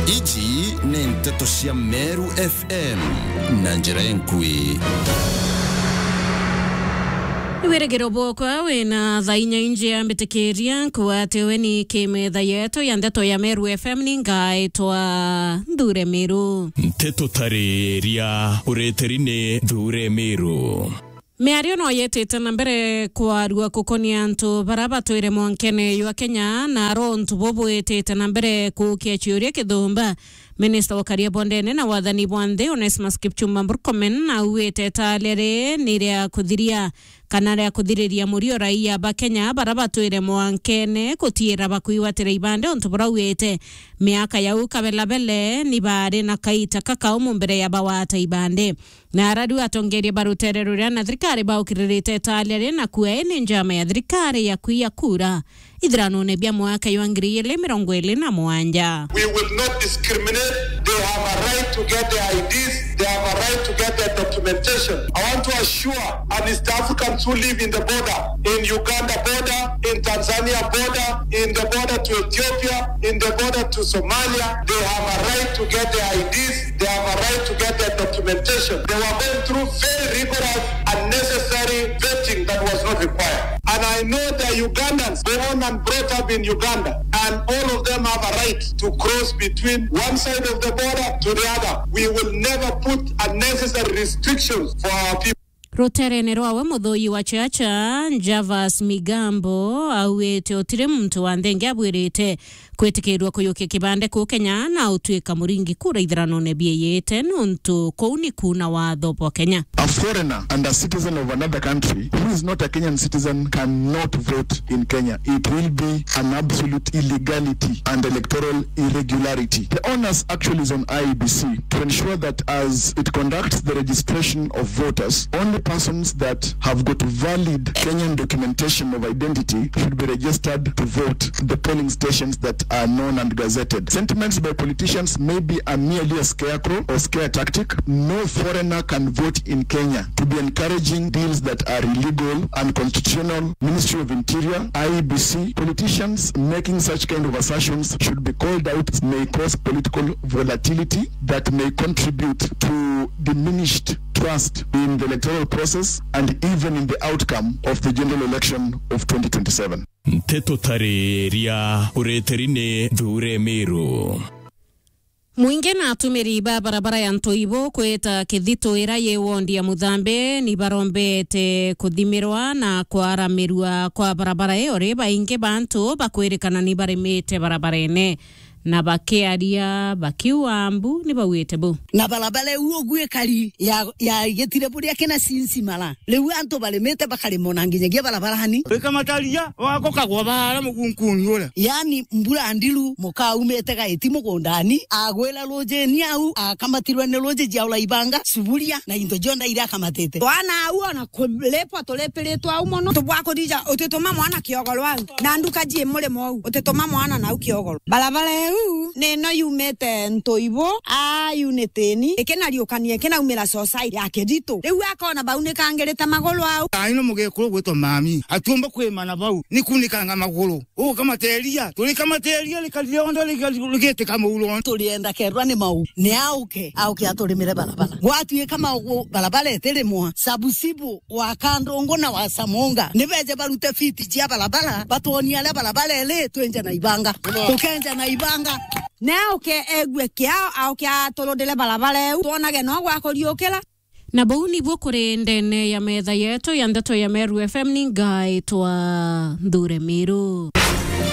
Iji ni Nteto cia Meru FM na njira enkui. Wiregero bokwa wena thainya inje ya mbitekeria kwa teweni kimetha yetu ya Nteto ya Meru FM ningaitwa Ndure Meru. Nteto tareria ureterine Ndure Meru. Meario no yetete na mbere kwa rua kukonia antu baraba toire mwankene yua Kenya na rontu bobo yetete na mbere kukia chiuria kithumba. Minister wa Kariabondene na wathani bwanthe Onesmus Kipchumba Murkomen na ueteta lere nirea kuthiria kana rea kuthiriria murio raia ba Kenya baraba toire mwankene kutiira bakuiwatira ibande ontu bora uete miaka ya ukabelabele ni bare na kaita kakao mumbere ya bawata ibande na aradu atongeria barutere ruria na thirikari baukirite talere na kuene njama ya thirikari ya kuia kura ithirano ne bia mwaka ya 2027. We will not discriminate. They have a right to get their IDs. They have a right to get their documentation. I want to assure East Africans who live in the border, in Uganda border, in Tanzania border, in the border to Ethiopia, in the border to Somalia, they have a right to get their IDs. They have a right to get their documentation. They were going through very rigorous, unnecessary vetting that was not required. And I know the Ugandans born and brought up in Uganda, and all of them have a right to cross between one side of the border to the other. We will never put unnecessary restrictions for our people. Rotere nerwawe mudhoyi wa chacha Javas Migambo awete otire mtu wa ndenge abwirite kwetikirwa kuyukia kibande ku Kenya na utwika muringi kura ithirano ne bieyete nuntu kouni kuna watho po Kenya. A foreigner and a citizen of another country who is not a Kenyan citizen cannot vote in Kenya. It will be an absolute illegality and electoral irregularity. The onus actually is on IEBC to ensure that as it conducts the registration of voters, only persons that have got valid Kenyan documentation of identity should be registered to vote the polling stations that are known and gazetted. Sentiments by politicians may be merely a scarecrow or scare tactic. No foreigner can vote in Kenya. To be encouraging deals that are illegal, unconstitutional, Ministry of Interior, IEBC, politicians making such kind of assertions should be called out, may cause political volatility that may contribute to diminished trust in the electoral process and even in the outcome of the general election of 2027. Nteto tareria ureterine Ndure Meru. Mwinge na atumiri barabara ya Ntoibo kweta kithito ira yewondi ya Muthambe ni barombete kuthimirwa na kwaramirwa kwa barabara iyo riba inge bantu bakwirikana ni baremete barabara ene na bakiaria bakiwambu ni bawete bu na balabala uo gwe kali ya getire buria kena sinsimala lewu anto balemete bakali monanginye balabala hani kama talia wako kagwa bara mukunkuni ola yani mbura andilu moka umete ga etimo gondani agwela loje ni au akamatirwa ne loje jaula ibanga suburia na into jonda ira kamatete wana uo na kolepo tolepeletwa au mono to bwako dija otetoma mwana kiogolwa na nduka jie mole mo otetoma mwana na ukiogolo balabala neno yumete Ntoibo uniteni ekena riokanie kena umera society yake dito riu akona bauneka ngereta magolo au aino mugekuru gwetwa mami atumba kwemana bau nikunikanga magolo kama teria tuli kama teria likaliondo ligete kama ulo tulienda kerwa ni mau ni auke atolimire balabala watu kama balabala eteremwa sabusibu wa Kandongo na wa Samonga nibeje barute fiti jia balabala batonia la balabala ele twenje na ibanga tukenja na ibanga Nao ke egwe kiao au kia tolodele balabale tuonage no gwakoriokela na bauni bokore ndene ya metha yetu ya Nteto ya Meru FM ningaitwa Ndure Meru.